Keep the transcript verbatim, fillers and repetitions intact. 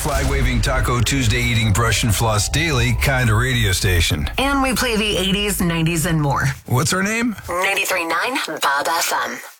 flag-waving Taco Tuesday eating brush and floss daily kind of radio station. And we play the eighties, nineties, and more. What's our name? ninety-three point nine Bob F M.